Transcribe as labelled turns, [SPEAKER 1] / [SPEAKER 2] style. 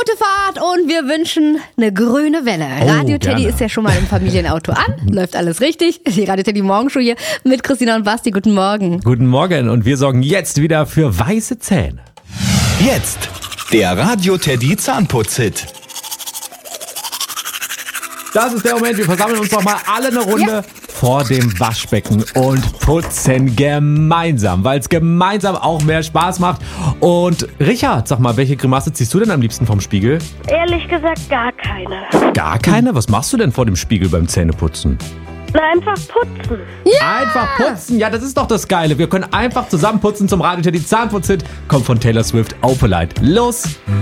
[SPEAKER 1] Gute Fahrt und wir wünschen eine grüne Welle. Radio Teddy ist ja schon mal im Familienauto an. Läuft alles richtig. Die Radio Teddy Morgenshow hier mit Christina und Basti. Guten Morgen.
[SPEAKER 2] Guten Morgen und wir sorgen jetzt wieder für weiße Zähne.
[SPEAKER 3] Jetzt der Radio Teddy Zahnputz-Hit.
[SPEAKER 2] Das ist der Moment, wir versammeln uns noch mal alle eine Runde vor dem Waschbecken und putzen gemeinsam, weil es gemeinsam auch mehr Spaß macht. Und Richard, sag mal, welche Grimasse ziehst du denn am liebsten vom Spiegel?
[SPEAKER 4] Ehrlich gesagt gar keine.
[SPEAKER 2] Gar keine? Was machst du denn vor dem Spiegel beim Zähneputzen?
[SPEAKER 4] Na, einfach putzen.
[SPEAKER 2] Einfach putzen, ja, das ist doch das Geile. Wir können einfach zusammen putzen zum Radio Teddy Zahnputz-Hit. Kommt von Taylor Swift, Opalite. Los!